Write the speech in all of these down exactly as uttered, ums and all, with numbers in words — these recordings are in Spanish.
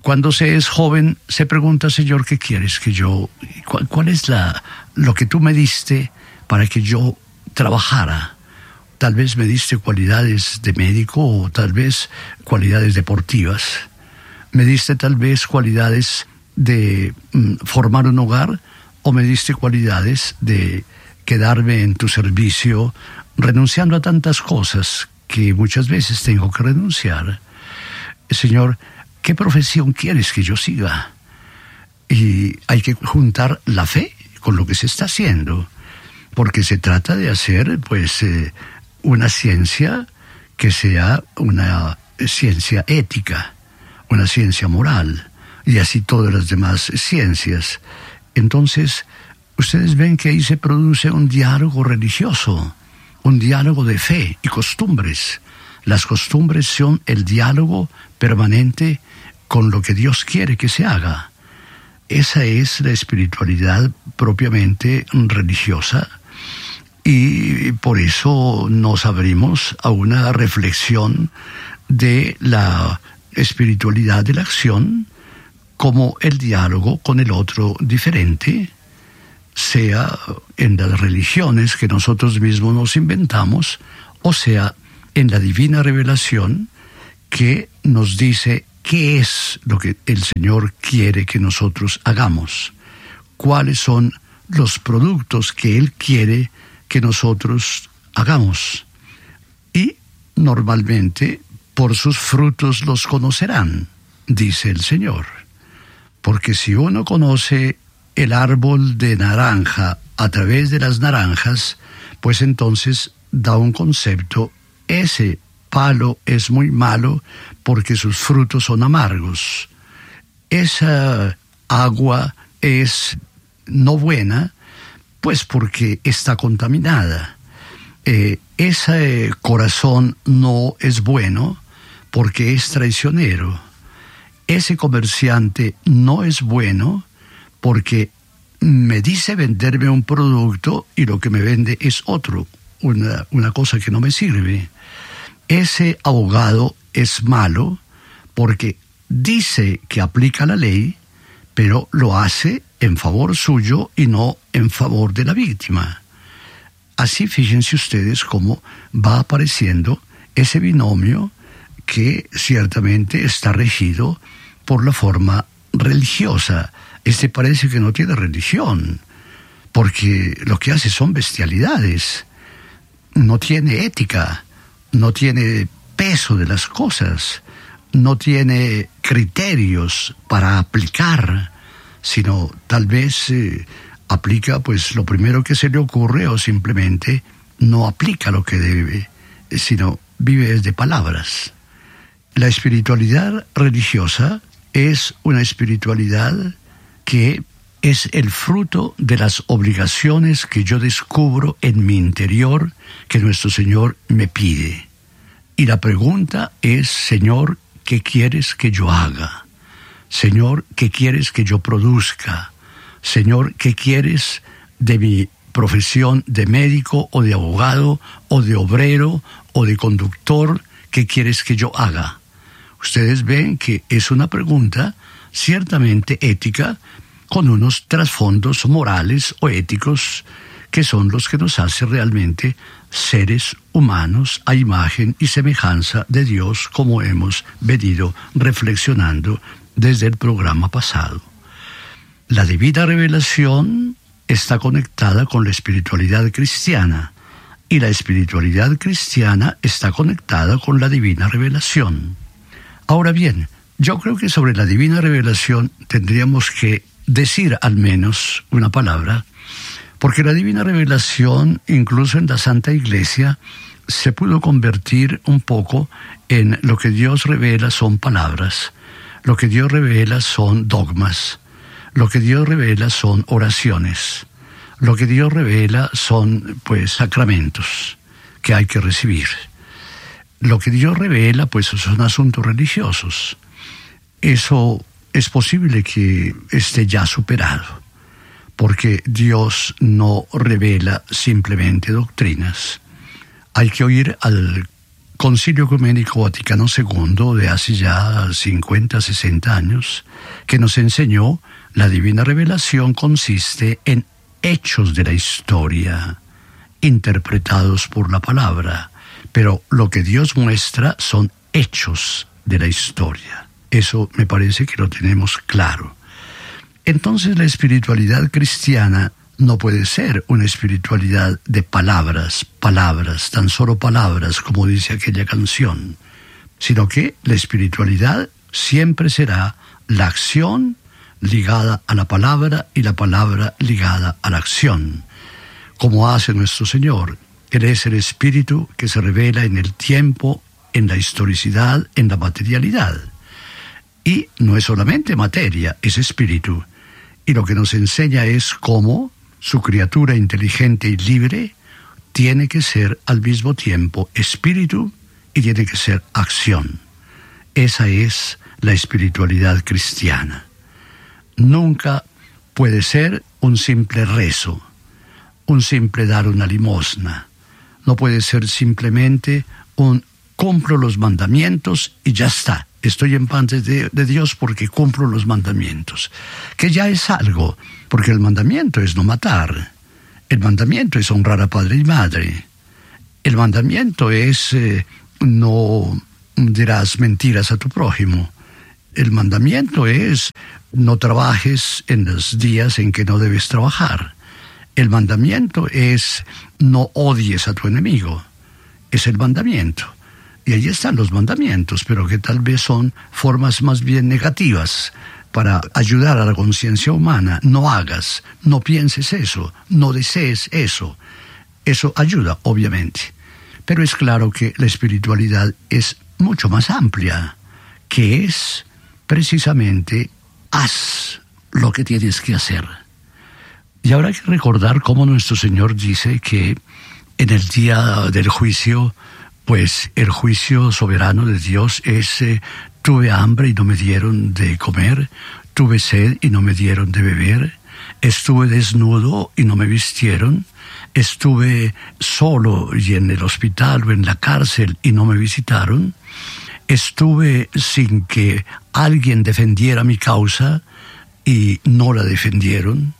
Cuando se es joven, se pregunta, Señor, ¿qué quieres que yo, cuál, cuál es la, lo que tú me diste para que yo trabajara? Tal vez me diste cualidades de médico o tal vez cualidades deportivas. Me diste tal vez cualidades de mm, formar un hogar o me diste cualidades de quedarme en tu servicio renunciando a tantas cosas que muchas veces tengo que renunciar. Señor, ¿qué profesión quieres que yo siga? Y hay que juntar la fe con lo que se está haciendo, porque se trata de hacer, pues, eh, una ciencia que sea una ciencia ética, una ciencia moral, y así todas las demás ciencias. Entonces, ustedes ven que ahí se produce un diálogo religioso, un diálogo de fe y costumbres. Las costumbres son el diálogo permanente con lo que Dios quiere que se haga. Esa es la espiritualidad propiamente religiosa y por eso nos abrimos a una reflexión de la espiritualidad de la acción como el diálogo con el otro diferente, sea en las religiones que nosotros mismos nos inventamos, o sea en la divina revelación que nos dice qué es lo que el Señor quiere que nosotros hagamos, cuáles son los productos que Él quiere que nosotros hagamos. Y normalmente por sus frutos los conocerán, dice el Señor. Porque si uno conoce el árbol de naranja a través de las naranjas, pues entonces da un concepto: ese palo es muy malo porque sus frutos son amargos. Esa agua es no buena, pues porque está contaminada. Eh, ese corazón no es bueno porque es traicionero. Ese comerciante no es bueno porque me dice venderme un producto y lo que me vende es otro, una, una cosa que no me sirve. Ese abogado es malo porque dice que aplica la ley, pero lo hace en favor suyo y no en favor de la víctima. Así fíjense ustedes cómo va apareciendo ese binomio que ciertamente está regido por la forma religiosa. Este parece que no tiene religión, porque lo que hace son bestialidades. No tiene ética, no tiene peso de las cosas, no tiene criterios para aplicar, sino tal vez eh, aplica pues lo primero que se le ocurre o simplemente no aplica lo que debe, sino vive desde palabras. La espiritualidad religiosa es una espiritualidad que es el fruto de las obligaciones que yo descubro en mi interior que nuestro Señor me pide. Y la pregunta es: Señor, ¿qué quieres que yo haga? Señor, ¿qué quieres que yo produzca? Señor, ¿qué quieres de mi profesión de médico o de abogado o de obrero o de conductor? ¿Qué quieres que yo haga? Ustedes ven que es una pregunta ciertamente ética, con unos trasfondos morales o éticos que son los que nos hace realmente seres humanos a imagen y semejanza de Dios, como hemos venido reflexionando desde el programa pasado. La divina revelación está conectada con la espiritualidad cristiana y la espiritualidad cristiana está conectada con la divina revelación. Ahora bien, yo creo que sobre la divina revelación tendríamos que decir al menos una palabra, porque la divina revelación, incluso en la Santa Iglesia, se pudo convertir un poco en lo que Dios revela son palabras, lo que Dios revela son dogmas, lo que Dios revela son oraciones, lo que Dios revela son, pues, sacramentos que hay que recibir. Lo que Dios revela, pues, son asuntos religiosos. Eso es posible que esté ya superado, porque Dios no revela simplemente doctrinas. Hay que oír al Concilio Ecuménico Vaticano segundo de hace ya cincuenta, sesenta años, que nos enseñó la divina revelación consiste en hechos de la historia, interpretados por la palabra, pero lo que Dios muestra son hechos de la historia. Eso me parece que lo tenemos claro. Entonces la espiritualidad cristiana no puede ser una espiritualidad de palabras, palabras, tan solo palabras, como dice aquella canción, sino que la espiritualidad siempre será la acción ligada a la palabra y la palabra ligada a la acción, como hace nuestro Señor. Él es el Espíritu que se revela en el tiempo, en la historicidad, en la materialidad. Y no es solamente materia, es espíritu. Y lo que nos enseña es cómo su criatura inteligente y libre tiene que ser al mismo tiempo espíritu y tiene que ser acción. Esa es la espiritualidad cristiana. Nunca puede ser un simple rezo, un simple dar una limosna. No puede ser simplemente un cumplo los mandamientos y ya está. Estoy en paz de, de Dios porque cumplo los mandamientos. Que ya es algo, porque el mandamiento es no matar. El mandamiento es honrar a padre y madre. El mandamiento es eh, no dirás mentiras a tu prójimo. El mandamiento es no trabajes en los días en que no debes trabajar. El mandamiento es no odies a tu enemigo. Es el mandamiento. Y ahí están los mandamientos, pero que tal vez son formas más bien negativas para ayudar a la conciencia humana. No hagas, no pienses eso, no desees eso. Eso ayuda, obviamente. Pero es claro que la espiritualidad es mucho más amplia, que es precisamente haz lo que tienes que hacer. Y ahora hay que recordar cómo nuestro Señor dice que en el día del juicio, pues el juicio soberano de Dios es eh, tuve hambre y no me dieron de comer, tuve sed y no me dieron de beber, estuve desnudo y no me vistieron, estuve solo y en el hospital o en la cárcel y no me visitaron, estuve sin que alguien defendiera mi causa y no la defendieron,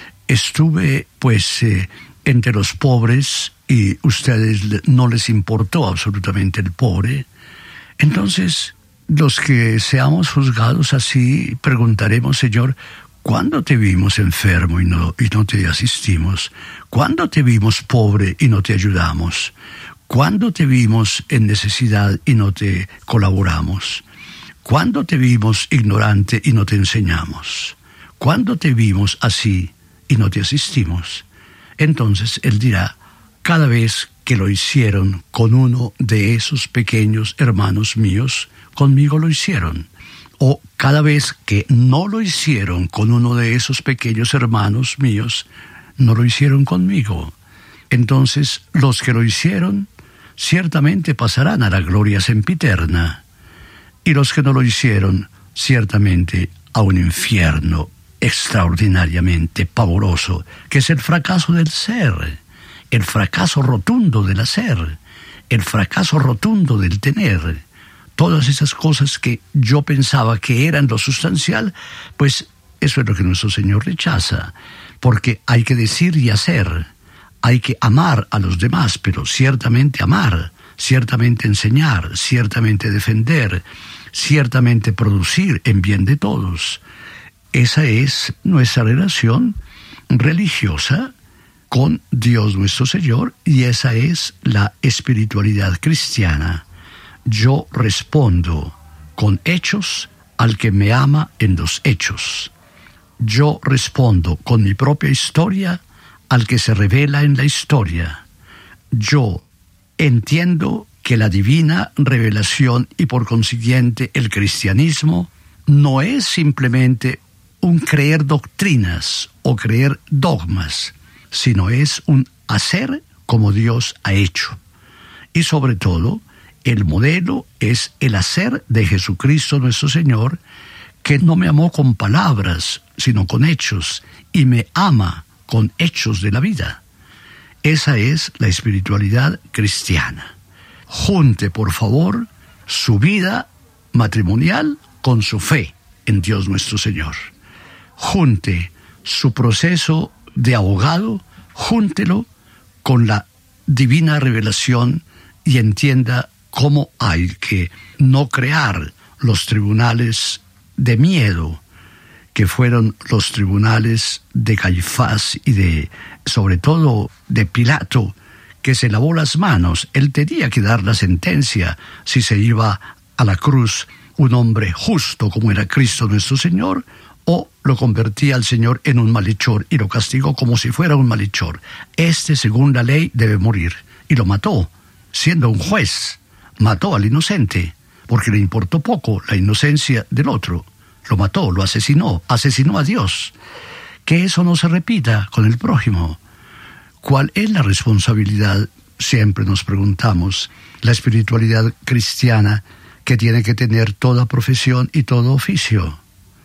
estuve pues eh, entre los pobres y ustedes no les importó absolutamente el pobre. Entonces, los que seamos juzgados así, preguntaremos, Señor, ¿cuándo te vimos enfermo y no, y no te asistimos? ¿Cuándo te vimos pobre y no te ayudamos? ¿Cuándo te vimos en necesidad y no te colaboramos? ¿Cuándo te vimos ignorante y no te enseñamos? ¿Cuándo te vimos así y no te asistimos? Entonces Él dirá, cada vez que lo hicieron con uno de esos pequeños hermanos míos, conmigo lo hicieron. O cada vez que no lo hicieron con uno de esos pequeños hermanos míos, no lo hicieron conmigo. Entonces, los que lo hicieron, ciertamente pasarán a la gloria sempiterna. Y los que no lo hicieron, ciertamente a un infierno extraordinariamente pavoroso, que es el fracaso del ser. El fracaso rotundo del hacer, el fracaso rotundo del tener, todas esas cosas que yo pensaba que eran lo sustancial, pues eso es lo que nuestro Señor rechaza, porque hay que decir y hacer, hay que amar a los demás, pero ciertamente amar, ciertamente enseñar, ciertamente defender, ciertamente producir en bien de todos. Esa es nuestra relación religiosa con Dios nuestro Señor, y esa es la espiritualidad cristiana. Yo respondo con hechos al que me ama en los hechos. Yo respondo con mi propia historia al que se revela en la historia. Yo entiendo que la divina revelación y por consiguiente el cristianismo no es simplemente un creer doctrinas o creer dogmas, sino es un hacer como Dios ha hecho. Y sobre todo, el modelo es el hacer de Jesucristo nuestro Señor, que no me amó con palabras, sino con hechos, y me ama con hechos de la vida. Esa es la espiritualidad cristiana. junte, por favor, su vida matrimonial con su fe en Dios nuestro Señor. Junte su proceso de abogado, júntelo con la divina revelación y entienda cómo hay que no crear los tribunales de miedo, que fueron los tribunales de Caifás y de, sobre todo, de Pilato, que se lavó las manos. Él tenía que dar la sentencia si se iba a la cruz un hombre justo como era Cristo nuestro Señor, o lo convertía al Señor en un malhechor y lo castigó como si fuera un malhechor. Este, según la ley, debe morir. Y lo mató, siendo un juez. Mató al inocente, porque le importó poco la inocencia del otro. Lo mató, lo asesinó, asesinó a Dios. Que eso no se repita con el prójimo. ¿Cuál es la responsabilidad? Siempre nos preguntamos. La espiritualidad cristiana que tiene que tener toda profesión y todo oficio,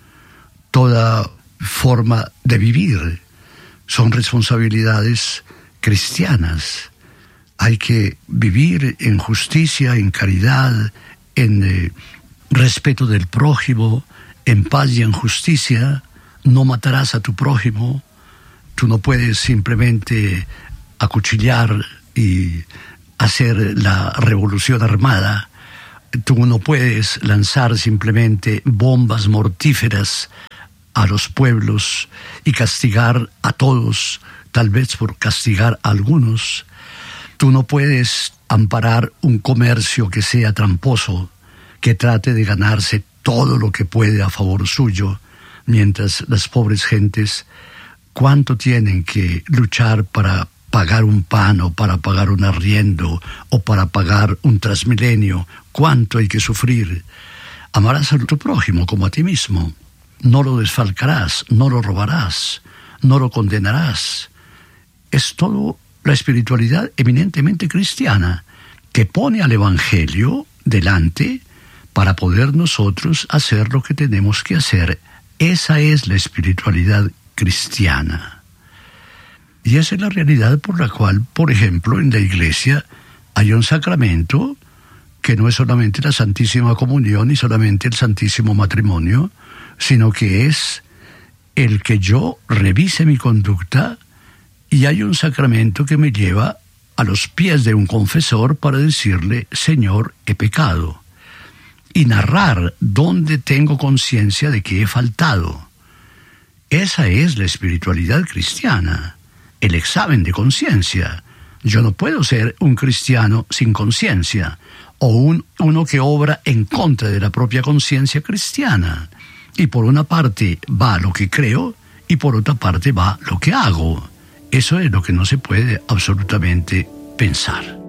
toda forma de vivir. Son responsabilidades cristianas. Hay que vivir en justicia, en caridad, en eh, respeto del prójimo, en paz y en justicia. No matarás a tu prójimo. Tú no puedes simplemente acuchillar y hacer la revolución armada. Tú no puedes lanzar simplemente bombas mortíferas a los pueblos y castigar a todos, tal vez por castigar a algunos. Tú no puedes amparar un comercio que sea tramposo, que trate de ganarse todo lo que puede a favor suyo, mientras las pobres gentes, ¿cuánto tienen que luchar para pagar un pan o para pagar un arriendo o para pagar un transmilenio? ¿Cuánto hay que sufrir? Amarás a tu prójimo como a ti mismo. No lo desfalcarás, no lo robarás, no lo condenarás. Es todo la espiritualidad eminentemente cristiana que pone al Evangelio delante para poder nosotros hacer lo que tenemos que hacer. Esa es la espiritualidad cristiana. Y esa es la realidad por la cual, por ejemplo, en la iglesia hay un sacramento que no es solamente la Santísima Comunión y solamente el Santísimo Matrimonio, sino que es el que yo revise mi conducta, y hay un sacramento que me lleva a los pies de un confesor para decirle: Señor, he pecado, y narrar dónde tengo conciencia de que he faltado. Esa es la espiritualidad cristiana, el examen de conciencia. Yo no puedo ser un cristiano sin conciencia, o un, uno que obra en contra de la propia conciencia cristiana. Y por una parte va lo que creo, y por otra parte va lo que hago. Eso es lo que no se puede absolutamente pensar.